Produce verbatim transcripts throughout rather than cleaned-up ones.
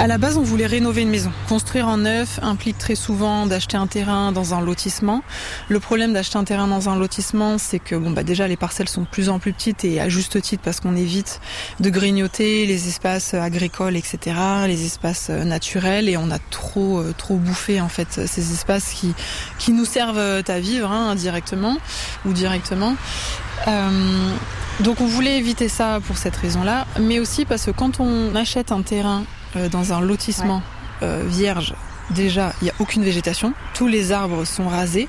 À la base, on voulait rénover une maison. Construire en neuf implique très souvent d'acheter un terrain dans un lotissement. Le problème d'acheter un terrain dans un lotissement, c'est que bon bah déjà les parcelles sont de plus en plus petites et à juste titre parce qu'on évite de grignoter les espaces agricoles, et cetera, les espaces naturels et on a trop trop bouffé en fait ces espaces qui qui nous servent à vivre hein, indirectement ou directement. Euh, donc on voulait éviter ça pour cette raison-là, mais aussi parce que quand on achète un terrain euh, dans un lotissement ouais. euh, vierge, déjà il n'y a aucune végétation, tous les arbres sont rasés.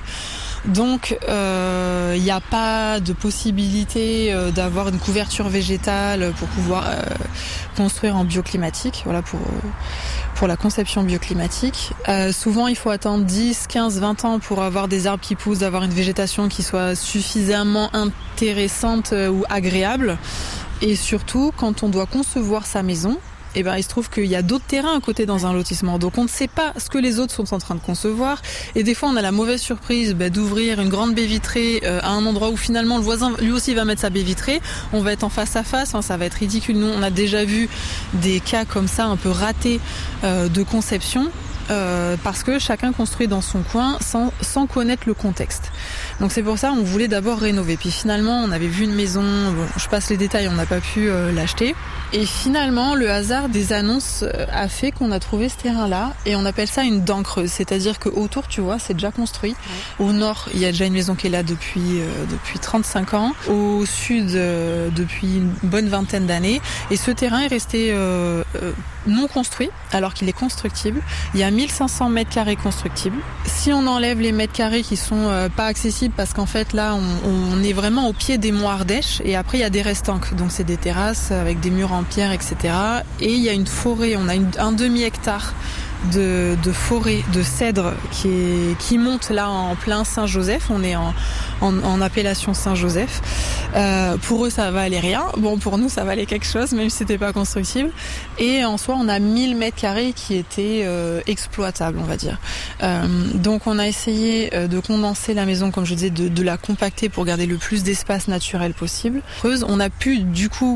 Donc il euh, n'y a pas de possibilité euh, d'avoir une couverture végétale pour pouvoir euh, construire en bioclimatique, voilà pour euh, pour la conception bioclimatique. Euh, souvent il faut attendre dix, quinze, vingt ans pour avoir des arbres qui poussent, d'avoir une végétation qui soit suffisamment intéressante euh, ou agréable. Et surtout quand on doit concevoir sa maison, eh ben, il se trouve qu'il y a d'autres terrains à côté dans un lotissement. Donc on ne sait pas ce que les autres sont en train de concevoir. Et des fois, on a la mauvaise surprise bah, d'ouvrir une grande baie vitrée euh, à un endroit où finalement le voisin lui aussi va mettre sa baie vitrée. On va être en face à face, hein, ça va être ridicule. Nous, on a déjà vu des cas comme ça un peu ratés euh, de conception. Euh, parce que chacun construit dans son coin sans, sans connaître le contexte. Donc c'est pour ça on voulait d'abord rénover. Puis finalement on avait vu une maison, bon, je passe les détails, on n'a pas pu euh, l'acheter. Et finalement le hasard des annonces a fait qu'on a trouvé ce terrain-là et on appelle ça une dent creuse. C'est-à-dire qu'autour tu vois c'est déjà construit. Ouais. Au nord il y a déjà une maison qui est là depuis, euh, depuis trente-cinq ans. Au sud euh, depuis une bonne vingtaine d'années. Et ce terrain est resté euh, euh, non construit alors qu'il est constructible. Il y a mille cinq cents mètres carrés constructibles. Si on enlève les mètres carrés qui sont euh, pas accessibles parce qu'en fait là on, on est vraiment au pied des monts Ardèche et après il y a des restanques, donc c'est des terrasses avec des murs en pierre, et cetera. Et il y a une forêt, on a une, un demi-hectare de, de forêt de cèdre qui, est, qui monte là en plein Saint-Joseph. On est en, en, en appellation Saint-Joseph. Euh, pour eux ça valait rien. Bon pour nous ça valait quelque chose même si c'était pas constructible. Et en soi on a mille mètres carrés qui étaient euh, exploitables on va dire. Euh, donc on a essayé de condenser la maison comme je disais, de, de la compacter pour garder le plus d'espace naturel possible. On a pu du coup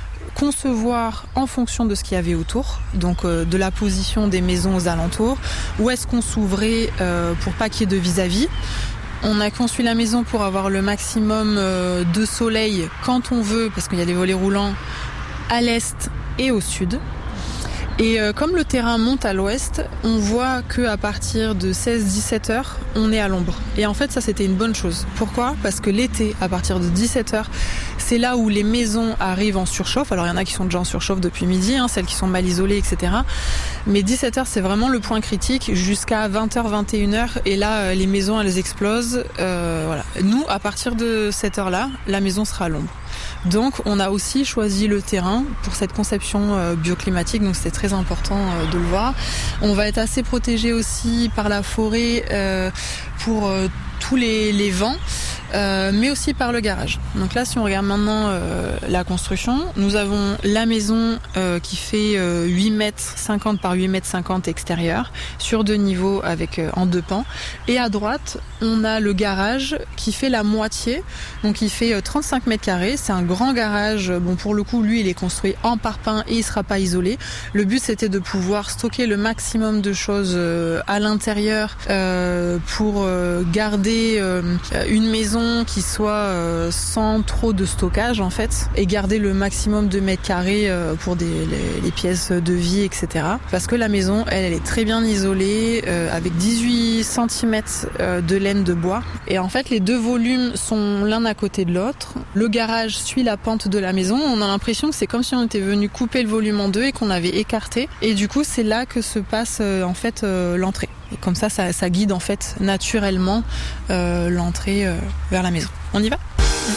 concevoir en fonction de ce qu'il y avait autour, donc euh, de la position des maisons aux alentours, où est-ce qu'on s'ouvrait euh, pour pas qu'il y ait de vis-à-vis. On a conçu la maison pour avoir le maximum euh, de soleil quand on veut, parce qu'il y a des volets roulants à l'est et au sud. Et euh, comme le terrain monte à l'ouest, on voit qu'à partir de seize à dix-sept heures, on est à l'ombre. Et en fait, ça, c'était une bonne chose. Pourquoi ? Parce que l'été, à partir de dix-sept heures, c'est là où les maisons arrivent en surchauffe. Alors, il y en a qui sont déjà en surchauffe depuis midi, hein, celles qui sont mal isolées, et cetera. Mais dix-sept heures, c'est vraiment le point critique jusqu'à vingt heures, vingt et une heures. Et là, euh, les maisons, elles explosent. Euh, voilà. Nous, à partir de cette heure-là, la maison sera à l'ombre. Donc on a aussi choisi le terrain pour cette conception euh, bioclimatique, donc c'était très important euh, de le voir. On va être assez protégé aussi par la forêt euh, pour euh, tous les, les vents. Euh, mais aussi par le garage. Donc là, si on regarde maintenant euh, la construction, nous avons la maison euh, qui fait euh, huit mètres cinquante par huit mètres cinquante extérieur, sur deux niveaux avec euh, en deux pans. Et à droite, on a le garage qui fait la moitié, donc il fait euh, trente-cinq mètres carrés. C'est un grand garage. Bon, pour le coup, lui, il est construit en parpaing et il sera pas isolé. Le but, c'était de pouvoir stocker le maximum de choses euh, à l'intérieur euh, pour euh, garder euh, une maison qui soit euh, sans trop de stockage en fait et garder le maximum de mètres carrés euh, pour des, les, les pièces de vie, et cetera. Parce que la maison, elle, elle est très bien isolée euh, avec dix-huit centimètres euh, de laine de bois. Et en fait, les deux volumes sont l'un à côté de l'autre. Le garage suit la pente de la maison. On a l'impression que c'est comme si on était venu couper le volume en deux et qu'on avait écarté. Et du coup, c'est là que se passe euh, en fait euh, l'entrée. Et comme ça, ça, ça guide en fait naturellement euh, l'entrée euh, vers la maison. On y va ?